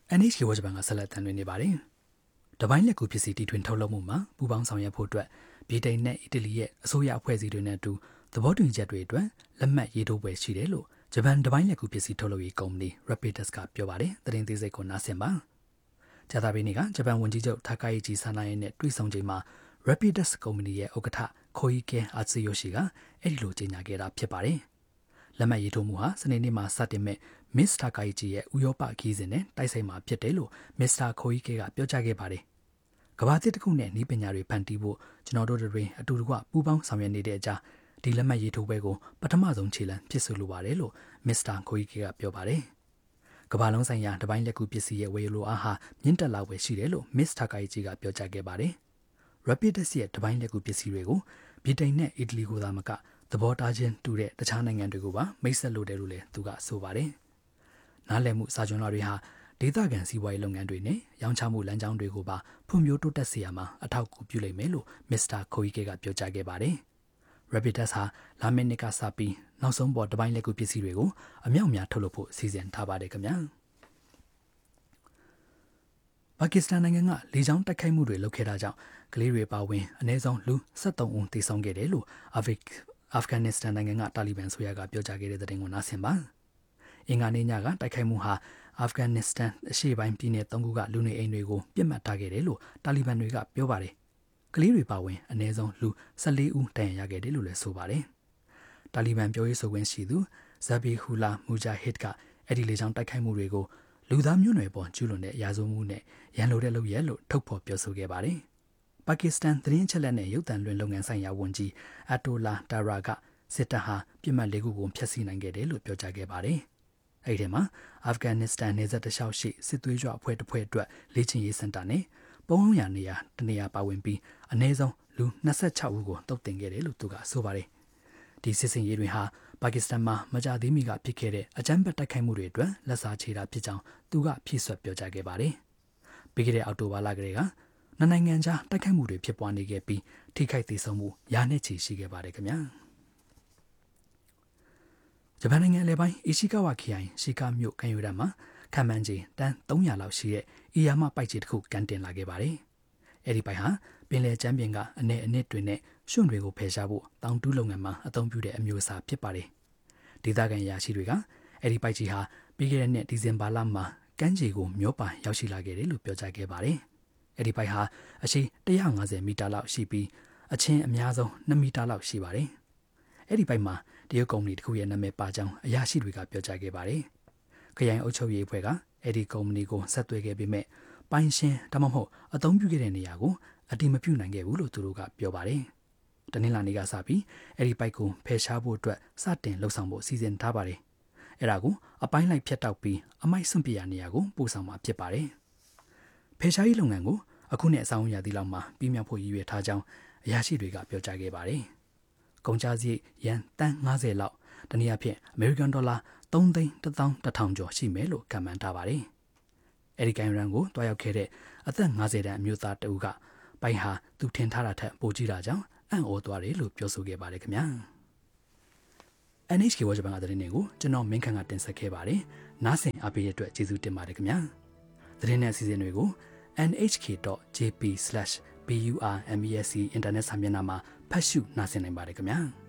NHK ဝါဂျပန်ကဆက်လက်တန်လွှင့်နေပါတယ်။တပိုင်းလက်ကူပစ္စည်းတီထွင်ထုတ်လုပ်မှုမှာပူးပေါင်းဆောင်ရွက်ဖို့အတွက်ဗြိတိန်နဲ့အီတလီရဲ့အစိုးရအဖွဲ့အစည်းတွေနဲ့အတူသဘောတူညီချက်တွေအတွက်လက်မှတ်ရေးထိုးပွဲရှိတယ်လို့ဂျပန်တပိုင်းလက်ကူပစ္စည်းထုတ်လုပ်ရေးကုမ္ပဏီ Rapidus ကပြောပါတယ်။သတင်းသေးစိတ်ကိုနားဆင်ပါ။ဂျာတာဘီနီကဂျပန်ဝန်ကြီးချုပ်ထားကာယီဂျီဆာနာရဲ့နဲ့တွေ့ဆုံချိန်မှာ Rapidus ကုမ္ပဏီရဲ့ဥက္ကဋ္ဌခိုအီကဲအာဆီယိုရှိကအဲ့ဒီလိုကြေညာခဲ့တာဖြစ်ပါတယ်။လက်မှတ်ရေးထိုးမှုဟာစနေနေ့မှာစတင်မဲ့မစ္စတာကာယီဂျီရဲ့ဥရောပခီးစဉ်နဲ့တိုက်ဆိုင်မှာဖြစ်တယ်လို့မစ္စတာခိုအီကဲကပြောကြားခဲ့ပါတယ်။ကမ္ဘာတစ်ခုနဲ့ဤပညာတွေဖန်တီးဖို့ကျွန်တော်တို့တွေအတူတကွပူးပေါင်းဆောင်ရွက်နေတဲ့အကြောင်းဒီလက်မှတ်ရေးထိုးပွဲကိုပထမဆုံးခြေလှမ်းဖြစ်ဆိုလိုပါတယ်လို့မစ္စတာခိုအီကဲကပြောပါတယ်။ကမ္ဘာလုံးဆိုင်ရာတပိုင်းလက်ကူပစ္စည်းရဲ့ဝယ်လိုအားဟာမြင့်တက်လာဝယ်ရှိတယ်လို့မစ္စတာကာယီဂျီကပြောကြားခဲ့ပါတယ်။ Rapidus ရဲ့တပိုင်းလက်ကူပစ္စည်းတွေကိုဗြိတိန်နဲ့အီတလီကိုသာမကသဘောထားချင်းတူတဲ့တခြားနိုင်ငံတွေကိုပါမိတ်ဆက်လိုတယ်လို့လည်းသူကဆိုပါတယ်။နားလည်မှုစာချုပ်တွေဟာဒေသခံစီးပွားရေးလုပ်ငန်းတွေနဲ့ရောင်းချမှုလမ်းကြောင်းတွေကိုပါဖွံ့ဖြိုးတိုးတက်စေရမှာအထောက်အကူပြုလိမ့်မယ်လို့မစ္စတာခိုအီကဲကပြောကြားခဲ့ပါတယ်။ Rapidus ဟာလာမယ့်နှစ်ကစပြီးနောက်ဆုံးပေါ်တပိုင်းလက်ကူပစ္စည်းတွေကိုအမြောက်များထုတ်လုပ်ဖို့စီစဉ်ထားပါတယ်ခင်ဗျာ။ပါကစ္စတန်နိုင်ငံကလေကြောင်းတိုက်ခိုက်မှုတွေလုပ်ခဲ့တာကြောင့်ကလေးတွေပါဝင်အနည်းဆုံးလူ73ဦးသေဆုံးခဲ့တယ်လို့အာဖဂန်နစ္စတန်နိုင်ငံကတာလီဘန်ဆိုရကပြောကြားခဲ့တဲ့သတင်းကိုနားဆင်ပါအင်္ဂါနေ့ညကတိုက်ခိုက်မှုဟာအာဖဂန်နစ္စတန်အရှေ့ပိုင်းပြည်နယ်၃ခုကလူနေအိမ်တွေကိုပြစ်မှတ်ထားခဲ့တယ်လို့တာလီဘန်တွေကပြောပါတယ်ကလေးတွေပါဝင်အနည်းဆုံးလူ14ဦးဒဏ်ရာရခဲ့တယ်လို့လည်းဆိုပါတယ်တာလီဘန်ပြောရေးဆိုခွင့်ရှိသူဇဘီဟူလာမူဂျာဟစ်ကအဲ့ဒီလေကြောင်းတိုက်ခိုက်မှုတွေကိုလူသားမျိုးနွယ်ပေါ်ကျူးလွန်တဲ့ရာဇဝမှုနဲ့ရန်လိုတဲ့လုပ်ရက်လို့ထုတ်ဖော်ပြောဆိုခဲ့ပါတယ်ပါကစ္စတန်သတင်းအချက်အလက်နဲ့ရုပ်သံလွှင့်လုပ်ငန်းဆိုင်ရာဝန်ကြီးအတိုလာတာရာကစစ်တပ်ဟာပြစ်မှတ်၄ခုကိုဖျက်ဆီးနိုင်ခဲ့တယ်လို့ပြောကြားခဲ့ပါတယ်။အဲဒီထဲမှာအာဖဂန်နစ္စတန်နယ်စပ်တလျှောက်ရှိစစ်သွေးကြွအဖွဲ့တစ်ဖွဲ့အတွက်လေ့ကျင့်ရေးစင်တာနဲ့ပုံအောင်ရနေရာတနေရာပါဝင်ပြီးအနည်းဆုံးလူ26ဦးကိုတုတ်တင်ခဲ့တယ်လို့သူကဆိုပါတယ်။ဒီစစ်စင်ရေးတွေဟာပါကစ္စတန်မှာမကြသေးမီကဖြစ်ခဲ့တဲ့အကြမ်းဖက်တိုက်ခိုက်မှုတွေအတွက်လက်စားချေတာဖြစ်ကြောင်းသူကဖြည့်ဆွတ်ပြောကြားခဲ့ပါတယ်။ပြီးခဲ့တဲ့အောက်တိုဘာလကတည်းကနိုင်ငံခြားတိုက်ခိုက်မှုတွေဖြစ်ပွားနေခဲ့ပြီးထိခိုက်ဒေဆုံးမှုရာနဲ့ချီရှိခဲ့ပါတယ်ခင်ဗျာဂျပန်နိုင်ငံလေပိုင်းအီရှိကာဝါခရိုင်ရှီကာမြို့ကန်ယူရမှာခံမှန်းခြေတန်း300လောက်ရှိတဲ့အီယာမပိုက်ကြီးတစ်ခုကန်တင်လာခဲ့ပါတယ်အဲ့ဒီပိုက်ဟာပင်လယ်ကျမ်းပြင်ကအ내အနစ်တွေနဲ့ရွှွန့်တွေကိုဖယ်ရှားဖို့တောင်တူးလုပ်ငန်းမှာအသုံးပြုတဲ့အမျိုးအစားဖြစ်ပါတယ်ဒေသခံရာရှိတွေကအဲ့ဒီပိုက်ကြီးဟာပြီးခဲ့တဲ့နှစ်ဒီဇင်ဘာလမှာကမ်းခြေကိုမျောပါရောက်ရှိလာခဲ့တယ်လို့ပြောကြားခဲ့ပါတယ်အဲ့ဒီပိုက်ဟာအရှိ150မီတာလောက်ရှိပြီးအချင်းအများဆုံး2မီတာလောက်ရှိပါတယ်။အဲ့ဒီပိုက်မှာတရုတ်ကုမ္ပဏီတစ်ခုရဲ့နာမည်ပါကြောင်းအရာရှိတွေကပြောကြားခဲ့ပါတယ်။ခရိုင်အုပ်ချုပ်ရေးအဖွဲ့ကအဲ့ဒီကုမ္ပဏီကိုဆက်သွယ်ခဲ့ပေမဲ့ပိုင်ရှင်ဒါမှမဟုတ်အသုံးပြုခဲ့တဲ့နေရာကိုအတိမပြုနိုင်ခဲ့ဘူးလို့သူတို့ကပြောပါတယ်။တနင်္လာနေ့ကစပြီးအဲ့ဒီပိုက်ကိုဖယ်ရှားဖို့အတွက်စတင်လှုပ်ဆောင်ဖို့စီစဉ်ထားပါတယ်။အဲ့ဒါကိုအပိုင်းလိုက်ဖြတ်တောက်ပြီးအမိုက်စွန့်ပစ်ရနေရာကိုပို့ဆောင်မှာဖြစ်ပါတယ်။ဖယ်ရှားရေးလုပ်ငန်းကိုအခုနဲ့အဆောင်အရာဒီလောက်မှာပြီးမြောက်ဖို့ရည်ရွယ်ထားကြောင်းအရာရှိတွေကပြောကြားခဲ့ပါတယ်။ကုန်ကျစရိတ်ယန်တန်50လောက်တနည်းအားဖြင့်အမေရိကန်ဒေါ်လာ3,110,000ကျော်ရှိမယ်လို့ခန့်မှန်းထားပါတယ်။အဲဒီကန်ရန်ကိုတွားရောက်ခဲ့တဲ့အသက်50တန်းအမျိုးသားတဦးကပိုင်ဟာသူထင်ထားတာထက်ပိုကြီးတာကြောင့်အံ့ဩသွားတယ်လို့ပြောဆိုခဲ့ပါတယ်ခင်ဗျာ။ NHK ဝါဂျပန်ကသတင်းတွေကိုကျွန်တော်မင်းခန့်ကတင်ဆက်ခဲ့ပါတယ်။နားဆင်အားပေးတဲ့အတွက်ကျေးဇူးတင်ပါတယ်ခင်ဗျာ။သတင်းနဲ့အစီအစဉ်တွေကို nhk.jp/burmese အင်တာနက်စာမျက်နှာမှာဖတ်ရှုနားဆင်နိုင်ပါတယ်ခင်ဗျာ။